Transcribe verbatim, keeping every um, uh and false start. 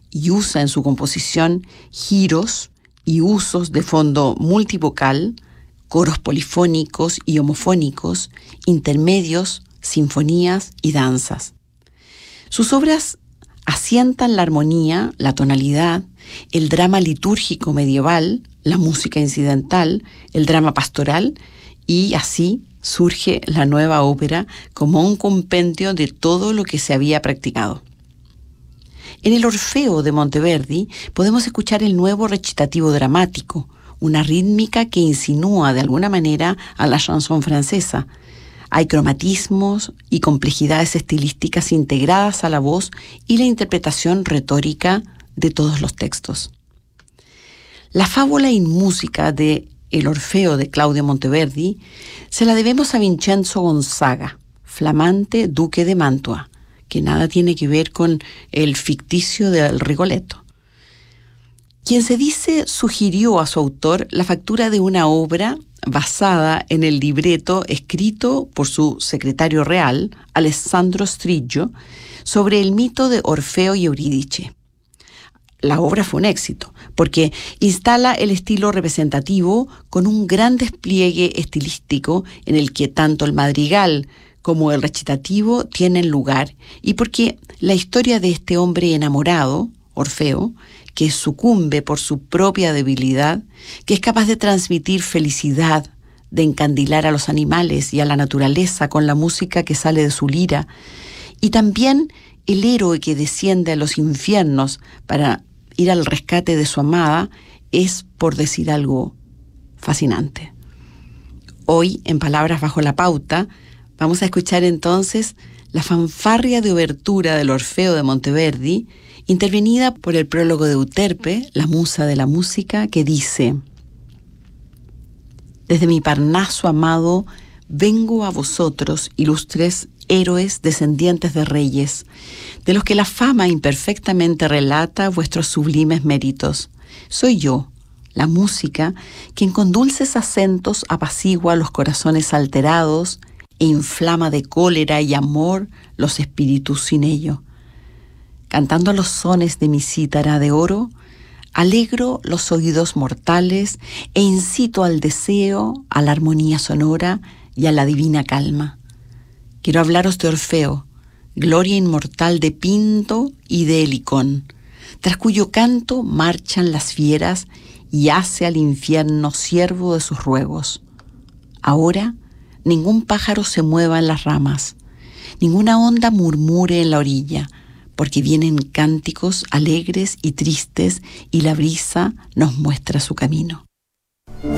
y usa en su composición giros y usos de fondo multivocal, coros polifónicos y homofónicos, intermedios, sinfonías y danzas. Sus obras asientan la armonía, la tonalidad, el drama litúrgico medieval, la música incidental, el drama pastoral, y así surge la nueva ópera como un compendio de todo lo que se había practicado. En el Orfeo de Monteverdi podemos escuchar el nuevo recitativo dramático, una rítmica que insinúa de alguna manera a la chanson francesa. Hay cromatismos y complejidades estilísticas integradas a la voz y la interpretación retórica de todos los textos. La fábula en música de El Orfeo de Claudio Monteverdi se la debemos a Vincenzo Gonzaga, flamante duque de Mantua, que nada tiene que ver con el ficticio del Rigoletto, quien se dice sugirió a su autor la factura de una obra basada en el libreto escrito por su secretario real, Alessandro Strillo, sobre el mito de Orfeo y Eurídice. La obra fue un éxito, porque instala el estilo representativo con un gran despliegue estilístico en el que tanto el madrigal como el recitativo tienen lugar, y porque la historia de este hombre enamorado, Orfeo, que sucumbe por su propia debilidad, que es capaz de transmitir felicidad, de encandilar a los animales y a la naturaleza con la música que sale de su lira, y también el héroe que desciende a los infiernos para ir al rescate de su amada, es, por decir algo, fascinante. Hoy, en Palabras bajo la pauta, vamos a escuchar entonces la fanfarria de obertura del Orfeo de Monteverdi, intervenida por el prólogo de Euterpe, la musa de la música, que dice: Desde mi Parnaso amado vengo a vosotros, ilustres héroes descendientes de reyes, de los que la fama imperfectamente relata vuestros sublimes méritos. Soy yo, la música, quien con dulces acentos apacigua los corazones alterados e inflama de cólera y amor los espíritus sin ello. Cantando los sones de mi cítara de oro, alegro los oídos mortales e incito al deseo, a la armonía sonora y a la divina calma. Quiero hablaros de Orfeo, gloria inmortal de Pinto y de Helicón, tras cuyo canto marchan las fieras y hace al infierno siervo de sus ruegos. Ahora ningún pájaro se mueva en las ramas, ninguna onda murmure en la orilla, porque vienen cánticos alegres y tristes y la brisa nos muestra su camino.